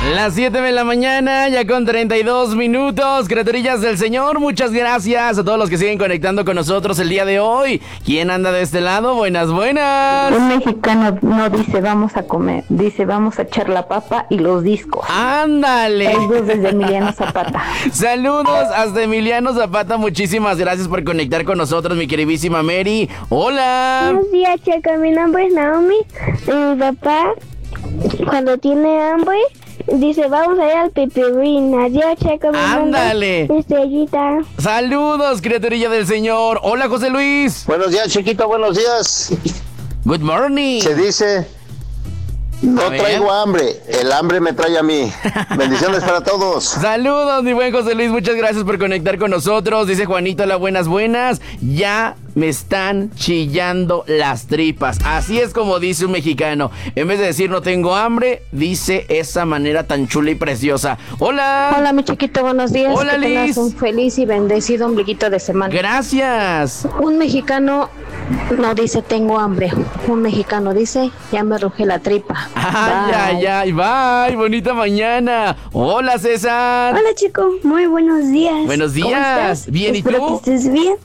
Las 7 de la mañana, ya con 32 minutos. Criaturillas del Señor, muchas gracias a todos los que siguen conectando con nosotros el día de hoy. ¿Quién anda de este lado? Buenas, buenas. Un mexicano no dice vamos a comer, dice vamos a echar la papa y los discos. ¡Ándale! Saludos desde Emiliano Zapata. Saludos hasta Emiliano Zapata, muchísimas gracias por conectar con nosotros, mi queridísima Mary. ¡Hola! Buenos días, Checo, mi nombre es Naomi. Mi papá, cuando tiene hambre, dice, vamos a ir al pipirín. Adiós, Checo. ¡Ándale! Estrellita. Saludos, criaturilla del Señor. Hola, José Luis. Buenos días, chiquito, buenos días. Good morning. Se dice, no traigo hambre, el hambre me trae a mí. Bendiciones para todos. Saludos, mi buen José Luis, muchas gracias por conectar con nosotros. Dice Juanito, la buenas, buenas. Ya me están chillando las tripas. Así es como dice un mexicano. En vez de decir no tengo hambre, dice esa manera tan chula y preciosa. Hola. Hola, mi chiquito, buenos días. Hola, que tengas Liz. un feliz y bendecido ombliguito de semana. Gracias. Un mexicano no dice tengo hambre. Un mexicano dice ya me ruge la tripa. Ay, ay, ay, bye. Bonita mañana. Hola, César. Hola, Checo. Muy buenos días. Buenos ¿Cómo días. estás? Bien, ¿y Espero tú? que estés bien.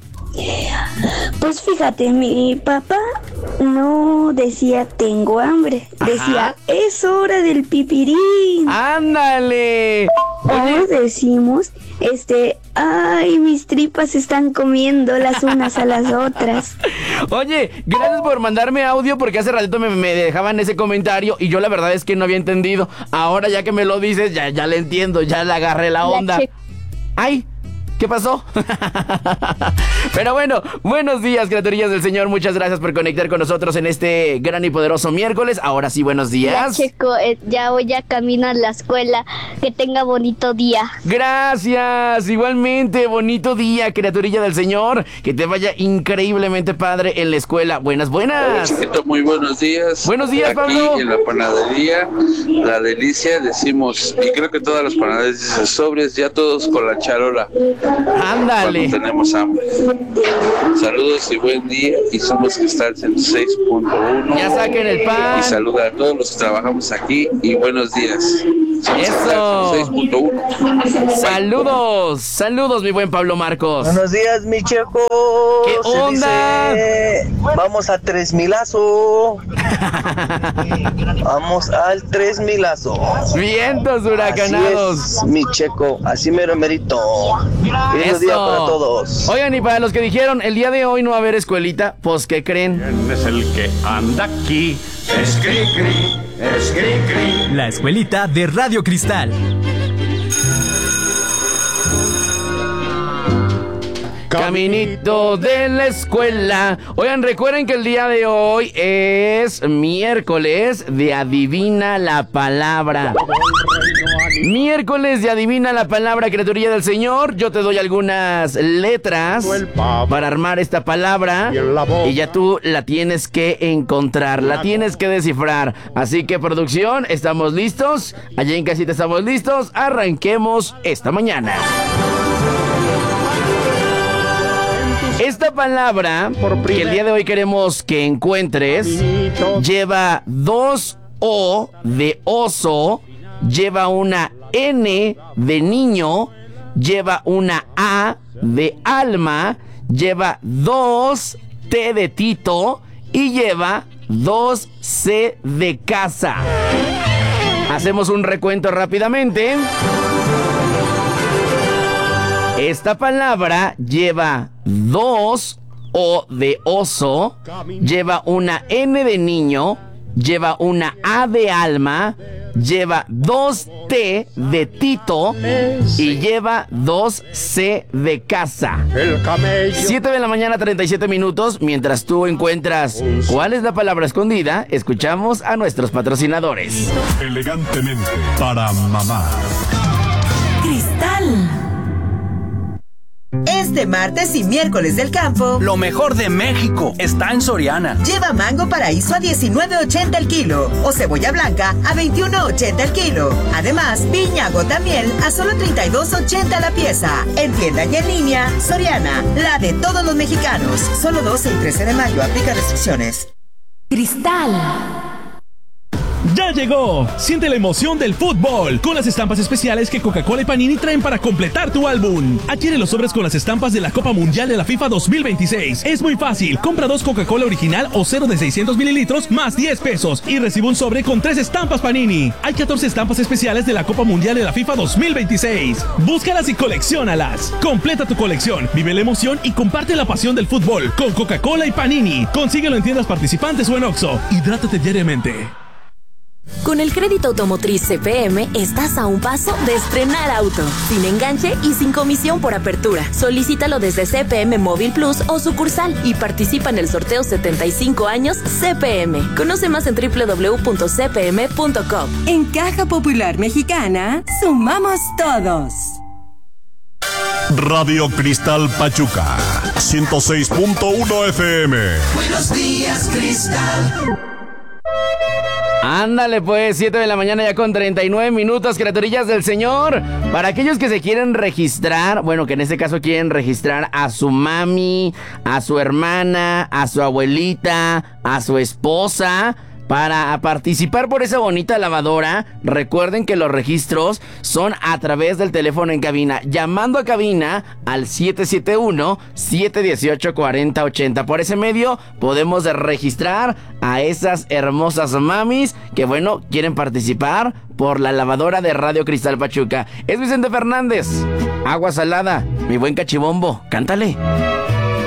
Pues fíjate, mi papá no decía tengo hambre. Decía, es hora del pipirín. Ándale. Ahora decimos, ay, mis tripas se están comiendo las unas a las otras. Oye, gracias por mandarme audio porque hace ratito me dejaban ese comentario y yo la verdad es que no había entendido. Ahora ya que me lo dices, ya le entiendo, ya le agarré la onda. ¡Ay! ¿Qué pasó? Pero bueno, buenos días, criaturillas del Señor. Muchas gracias por conectar con nosotros en este gran y poderoso miércoles. Ahora sí, buenos días. Checo, ya voy a caminar a la escuela. Que tenga bonito día. Gracias, igualmente, bonito día, criaturilla del Señor. Que te vaya increíblemente padre en la escuela. Buenas, buenas. Hola, chiquito, muy buenos días. Buenos días, aquí Pablo. En la panadería, La Delicia, decimos, y creo que todas las panaderías dicen sobres, ya todos con la charola. Ándale. Cuando tenemos hambre. Saludos y buen día. Y somos Cristal 106.1. Ya saquen el pan. Y saluda a todos los que trabajamos aquí. Y buenos días. Somos Eso. Cristal 106.1. Saludos, saludos, mi buen Pablo Marcos. Buenos días, mi Checo. ¿Qué onda? Dice, vamos a 3000azo. Vamos al 3000azo. Vientos huracanados. Así es, mi Checo, así mero merito. Feliz día para todos. Oigan, y para los que dijeron, el día de hoy no va a haber escuelita, pues ¿qué creen? ¿Quién es el que anda aquí? Es Cricri, es Cricri. La escuelita de Radio Cristal. Caminito de la escuela. Oigan, recuerden que el día de hoy es miércoles de Adivina la Palabra. Miércoles de Adivina la Palabra, criaturilla del Señor. Yo te doy algunas letras para armar esta palabra y ya tú la tienes que encontrar, la tienes que descifrar. Así que, producción, ¿estamos listos? Allá en casita estamos listos. Arranquemos esta mañana. Esta palabra que el día de hoy queremos que encuentres lleva dos O de oso, lleva una N de niño, lleva una A de alma, lleva dos T de Tito y lleva dos C de casa. Hacemos un recuento rápidamente. Esta palabra lleva dos O de oso, lleva una N de niño, lleva una A de alma, lleva dos T de Tito y lleva dos C de casa. 7 de la mañana, 37 minutos. Mientras tú encuentras cuál es la palabra escondida, escuchamos a nuestros patrocinadores. Elegantemente para mamá. Cristal. Este martes y miércoles del campo, lo mejor de México está en Soriana. Lleva mango paraíso a $19.80 el kilo o cebolla blanca a $21.80 el kilo. Además, piña gota miel a solo $32.80 la pieza. En tienda y en línea, Soriana, la de todos los mexicanos. Solo 12 y 13 de mayo, aplica restricciones. Cristal. ¡Ya llegó! Siente la emoción del fútbol con las estampas especiales que Coca-Cola y Panini traen para completar tu álbum. Adquiere los sobres con las estampas de la Copa Mundial de la FIFA 2026. Es muy fácil. Compra 2 Coca-Cola original o 0 de 600 mililitros más 10 pesos y recibe un sobre con 3 estampas Panini. Hay 14 estampas especiales de la Copa Mundial de la FIFA 2026. Búscalas y colecciónalas. Completa tu colección, vive la emoción y comparte la pasión del fútbol con Coca-Cola y Panini. Consíguelo en tiendas participantes o en Oxxo. Hidrátate diariamente. Con el crédito automotriz CPM estás a un paso de estrenar auto, sin enganche y sin comisión por apertura. Solicítalo desde CPM Móvil Plus o sucursal y participa en el sorteo 75 años CPM. Conoce más en www.cpm.com. En Caja Popular Mexicana, sumamos todos. Radio Cristal Pachuca, 106.1 FM. Buenos días, Cristal. Ándale pues, 7 de la mañana ya con 39 minutos, criaturillas del Señor. Para aquellos que se quieren registrar, bueno, que en este caso quieren registrar a su mami, a su hermana, a su abuelita, a su esposa, para participar por esa bonita lavadora, recuerden que los registros son a través del teléfono en cabina, llamando a cabina al 771-718-4080. Por ese medio podemos registrar a esas hermosas mamis que, bueno, quieren participar por la lavadora de Radio Cristal Pachuca. Es Vicente Fernández, Agua Salada, mi buen cachibombo, cántale.